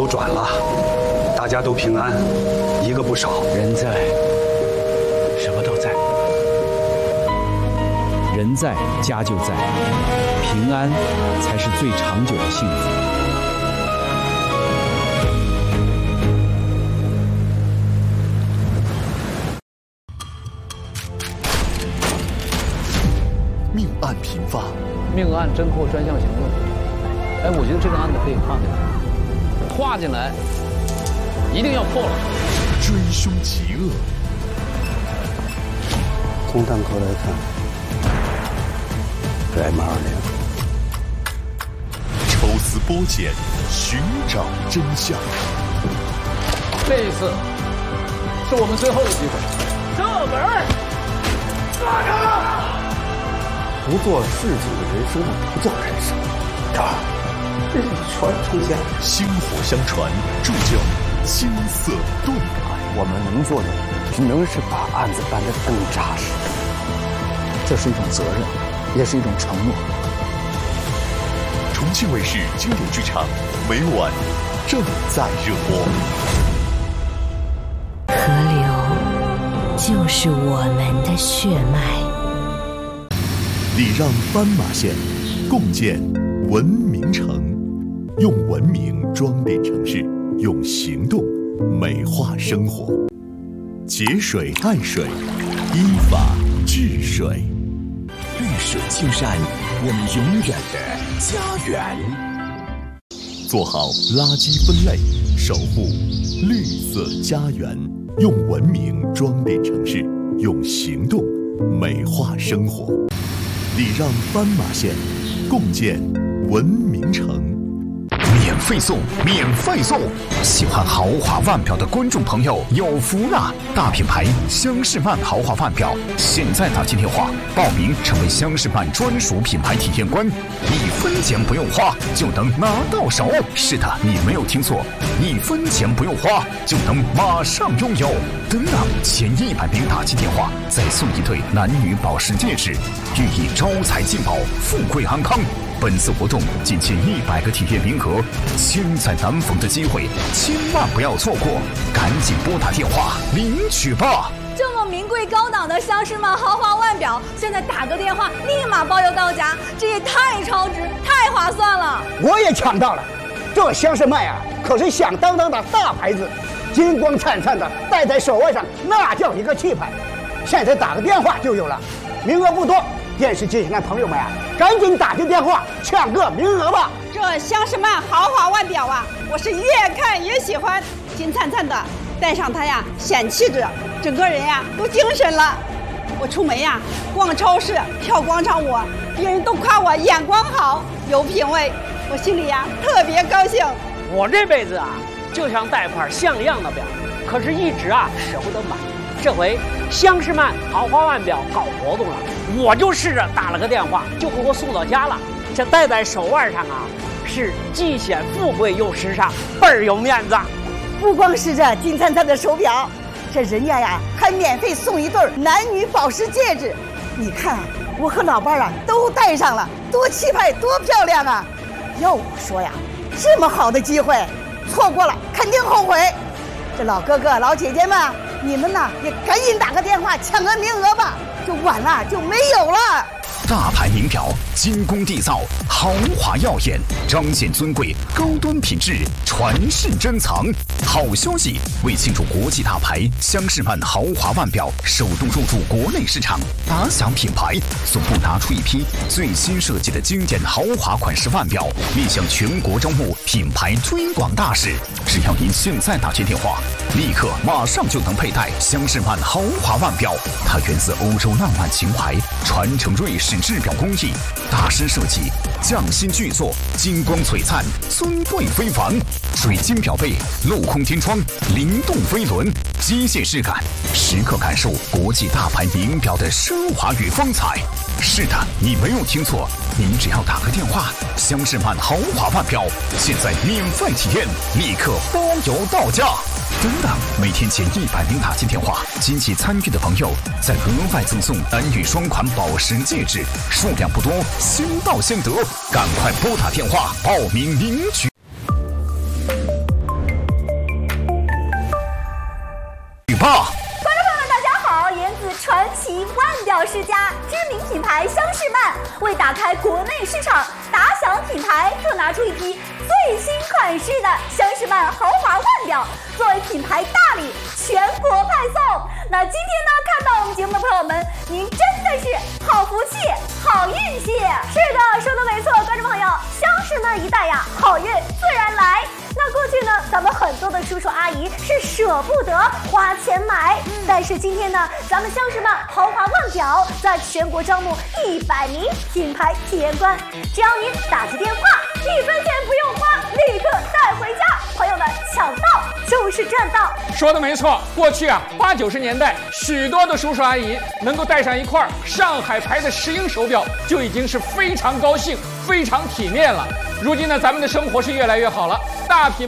都转了，大家都平安，一个不少。 人在，什么都在。人在，家就在，平安才是最长久的幸福。 命案频发， 命案侦破专项行动。哎，我觉得这个案子可以划进来，划进来，一定要破了。 追凶极恶。 从弹壳来看，是 M20。 抽丝剥茧，寻找真相。 这一次是我们最后的机会。这门，抓他！ 不做市井的人生，不叫人生。这是传承下来。 薪火相传，铸就金色盾牌。 我们能做的，只能是把案子办得更扎实。 这是一种责任，也是一种承诺。 重庆卫视经典剧场，每晚正在热播。 河流就是我们的血脉。 礼让斑马线，共建文明城，用文明装点城市，用行动美化生活。节水爱水，依法治水。 绿水青山，我们永远的家园。 做好垃圾分类，守护绿色家园，用文明装点城市，用行动美化生活。礼让斑马线，共建文明城。 免费送，免费送！喜欢豪华腕表的观众朋友有福了！大品牌香士曼豪华腕表，现在打进电话报名，成为香士曼专属品牌体验官，1分钱不用花就能拿到手。是的，你没有听错，1分钱不用花就能马上拥有。等等，前100名打进电话，再送1对男女保时戒指，寓意招财进宝、富贵安康。本次活动仅限100个体验名额，千载难逢的机会，千万不要错过！赶紧拨打电话领取吧！ 这么名贵高档的香士曼豪华腕表，现在打个电话立马包邮到家，这也太超值、太划算了！ 我也抢到了，这香士曼啊，可是响当当的大牌子，金光灿灿的戴在手腕上，那叫一个气派。现在打个电话就有了，名额不多。电视机前的朋友们啊，赶紧打进电话抢个名额吧！ 这香士曼豪华腕表啊，我是越看越喜欢，金灿灿的，戴上它呀显气质，整个人呀都精神了。我出门呀逛超市、跳广场舞，别人都夸我眼光好、有品位，我心里呀特别高兴。 我这辈子啊就想戴块像样的表，可是一直啊舍不得买。这回香士曼豪华腕表搞活动了，我就试着打了个电话，就给我送到家了。这戴在手腕上啊，是既显富贵又时尚，倍儿有面子。 不光是这金灿灿的手表，这人家呀还免费送1对男女保时戒指。你看我和老伴儿啊都戴上了，多气派，多漂亮啊！要我说呀，这么好的机会，错过了肯定后悔。这老哥哥老姐姐们，你们呢也赶紧打个电话抢个名额吧，这晚了就没有了。 大牌名表，精工缔造，豪华耀眼，彰显尊贵，高端品质，传世珍藏。好消息！为庆祝国际大牌香士曼豪华腕表首度入驻国内市场，打响品牌，总部拿出一批最新设计的经典豪华款式腕表，面向全国招募品牌推广大使。只要您现在打进电话，立刻马上就能佩戴香士曼豪华腕表。它源自欧洲浪漫情怀，传承瑞士制表工艺，大师设计，匠心巨作，金光璀璨，尊贵非凡。水晶表背，镂空天窗，灵动飞轮，机械质感，时刻感受国际大牌名表的奢华与风采。是的，你没有听错，您只要打个电话，香士曼豪华腕表现在免费体验，立刻包邮到家。等等，每天前100名打进电话，积极参与的朋友再额外赠送男女双款宝石戒指，数量不多，先到先得，赶快拨打电话报名领取。 吧！ 观众朋友们，大家好！源自传奇腕表世家知名品牌香士曼，为打开国内市场，打响品牌特拿出一批最新款式的香士曼豪华腕表，作为品牌大礼全国派送。那今天呢，看到我们节目的朋友们，您真的是好福气、好运气。是的，说的没错，观众朋友，香士曼一代呀，好运自然来。那过去呢，咱们很多的叔叔阿姨是舍不得花钱买，但是今天呢，咱们香士曼豪华腕表在全国招募100名品牌体验官，只要您打起电话，1分钱不用花，立刻带回家。朋友们，抢到就是赚到。 说的没错，过去啊，80、90年代，许多的叔叔阿姨能够戴上一块上海牌的石英手表，就已经是非常高兴、非常体面了。如今呢，咱们的生活是越来越好了，大品